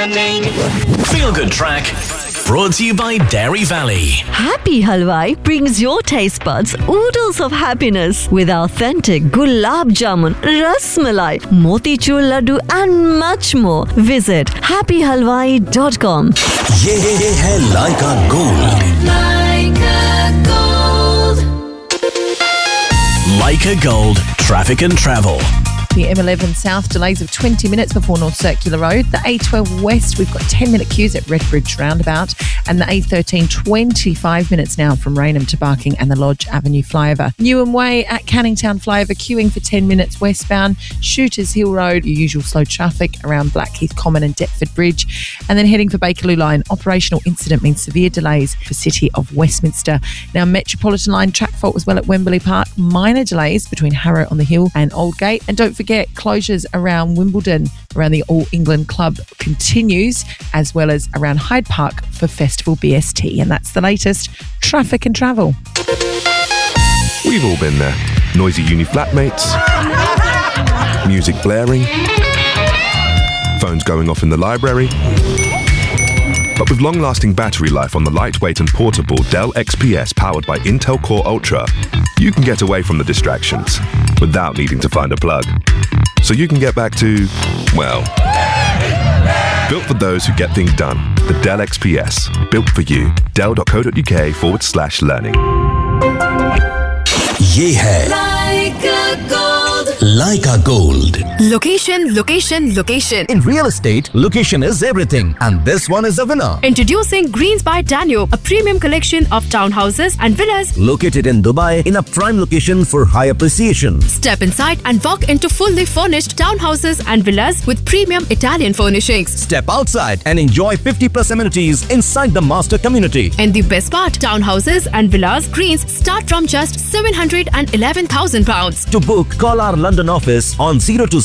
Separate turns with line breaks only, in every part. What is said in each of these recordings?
जानेंगे।
Feel Good Track brought to you by Dairy Valley.
Happy Halwai brings your taste buds oodles of happiness with authentic gulab jamun, ras malai, motichur laddu and much more. Visit happyhalwai.com.
ये है Laika Gold. Laika Gold Traffic and Travel.
The M11 South, delays of 20 minutes before North Circular Road. The A12 West, we've got 10-minute queues at Redbridge Roundabout. And the A13, 25 minutes now from Raynham to Barking and the Lodge Avenue flyover. Newham Way at Canningtown flyover, queuing for 10 minutes westbound. Shooters Hill Road, your usual slow traffic around Blackheath Common and Deptford Bridge. And then heading for Bakerloo Line, operational incident means severe delays for City of Westminster. Now, Metropolitan Line track fault as well at Wembley Park. Minor delays between Harrow on the Hill and Aldgate. And don't forget, closures around Wimbledon, around the All England Club continues, as well as around Hyde Park for Festival BST. And that's the latest traffic and travel.
We've all been there. Noisy uni flatmates, music blaring, phones going off in the library. But with long-lasting battery life on the lightweight and portable Dell XPS powered by Intel Core Ultra, you can get away from the distractions without needing to find a plug. So you can get back to, well, built for those who get things done. The Dell XPS, built for you. Dell.co.uk/learning.
ये है Laika Gold.
Location, location, location.
In real estate, location is everything. And this one is a winner.
Introducing Greens by Danube, a premium collection of townhouses and villas
located in Dubai in a prime location for high appreciation.
Step inside and walk into fully furnished townhouses and villas with premium Italian furnishings.
Step outside and enjoy 50+ amenities inside the master community.
And the best part, townhouses and villas Greens start from just £711,000.
To book, call our London office on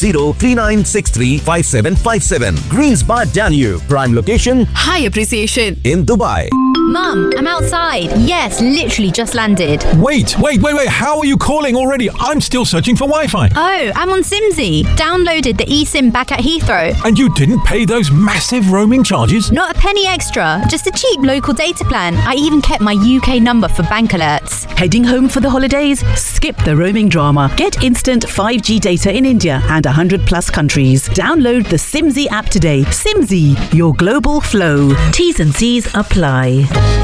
020-3963-5757. Greens by Danube, prime location,
high appreciation
in Dubai.
Mum, I'm outside. Yes, literally just landed.
Wait. How are you calling already? I'm still searching for Wi-Fi.
Oh, I'm on Simsy. Downloaded the eSIM back at Heathrow.
And you didn't pay those massive roaming charges?
Not a penny extra. Just a cheap local data plan. I even kept my UK number for bank alerts.
Heading home for the holidays? Skip the roaming drama. Get instant 5G data in India and 100+ countries. Download the Simsy app today. Simsy, your global flow. T's and C's apply.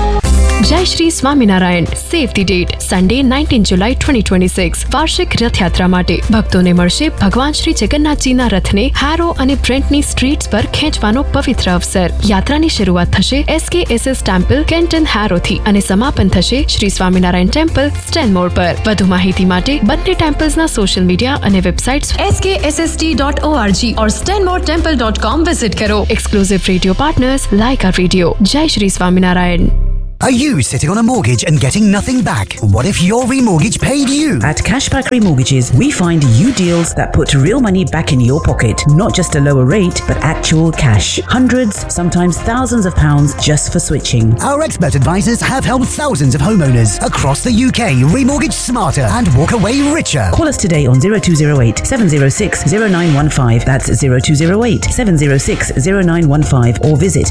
जय श्री સ્વામિનારાયણ સેવ the date Sunday 19 જુલાઈ 2026 વાર્ષિક રથયાત્રા માટે ભક્તોને મળશે ભગવાન શ્રી જગન્નાથજીના રથને હારો અને બ્રેન્ટની streets પર ખેંચવાનો પવિત્ર અવસર. યાત્રાની શરૂઆત થશે SKSS ટેમ્પલ કેન્ટન હારોથી અને સમાપન થશે શ્રી સ્વામિનારાયણ ટેમ્પલ સ્ટેનમોર પર. વધુ માહિતી માટે બંને ટેમ્પલ્સના સોશિયલ મીડિયા અને વેબસાઇટ્સ skSST.org और stanmoretemple.com વિઝિટ કરો. Exclusive radio partners લાઇકા radio. જય Shri Swaminarayan.
Are you sitting on a mortgage and getting nothing back? What if your remortgage paid you?
At Cashback Remortgages, we find you deals that put real money back in your pocket. Not just a lower rate, but actual cash. Hundreds, sometimes thousands of pounds just for switching.
Our expert advisors have helped thousands of homeowners across the UK remortgage smarter and walk away richer.
Call us today on 0208 706 0915. That's 0208 706 0915 or visit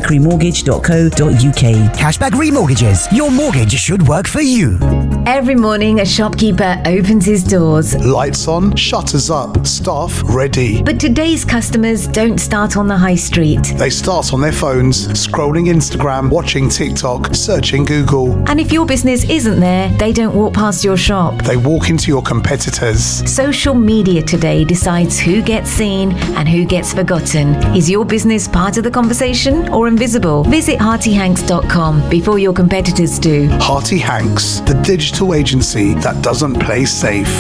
cashbackremortgage.co.uk.
Cashback Remortgages. Your mortgage should work for you.
Every morning, a shopkeeper opens his doors.
Lights on, shutters up, staff ready.
But today's customers don't start on the high street.
They start on their phones, scrolling Instagram, watching TikTok, searching Google.
And if your business isn't there, they don't walk past your shop.
They walk into your competitors.
Social media today decides who gets seen and who gets forgotten. Is your business part of the conversation or invisible? Visit HeartyHanks.com before your competitors do.
Hearty Hanks, the digital agency that doesn't play safe.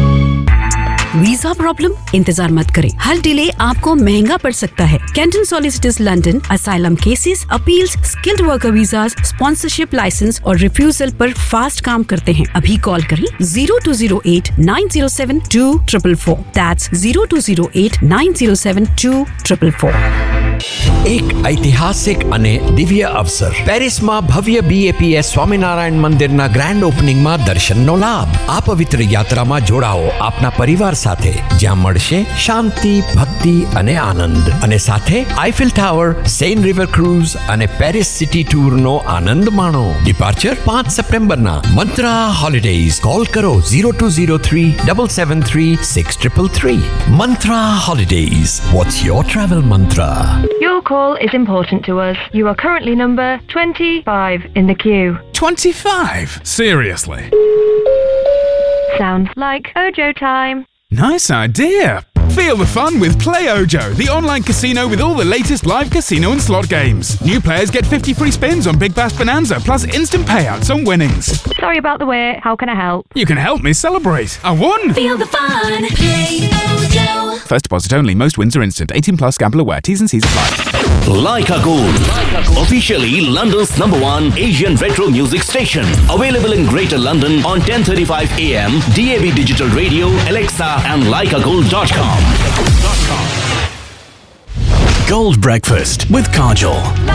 Visa problem? इंतजार मत करें. हर delay आपको महंगा पड़ सकता है. Canton solicitors London asylum cases, appeals, skilled worker visas, sponsorship licence और refusal पर फास्ट काम करते हैं. अभी कॉल करें 0208 907 2444. That's 0208 907 2444.
એક ઐતિહાસિક અને દિવ્ય અવસર. પેરિસમાં ભવ્ય BAPS સ્વામિનારાયણ મંદિરના ગ્રાન્ડ ઓપનિંગમાં દર્શનનો લાભ. આ પવિત્ર યાત્રામાં જોડાઓ આપના પરિવાર સાથે, જ્યાં મળશે શાંતિ, ભક્તિ અને આનંદ. અને સાથે Eiffel tower, Sen river cruise અને પેરિસ સિટી ટૂરનો આનંદ માણો. ડિપાર્ચર 5 સપ્ટેમ્બરના. મંત્રા હોલિડેઝ. કોલ કરો 0203 773 6333. Mantra Holidays. What's your travel mantra?
Your call is important to us. You are currently number 25 in the queue.
25? Seriously?
Sounds like Ojo time.
Nice idea. Feel the fun with Play Ojo, the online casino with all the latest live casino and slot games. New players get 50 free spins on Big Bash Bonanza, plus instant payouts on winnings.
Sorry about the wait. How can I help?
You can help me celebrate. I won!
Feel the fun. Play Ojo.
First deposit only. Most wins are instant. 18 plus. Gamble aware. T's and C's apply.
Leica Gold, officially London's #1 Asian retro music station. Available in Greater London on 10:35 AM, DAB Digital Radio, Alexa and leicagold.com. Gold Breakfast with Kajol.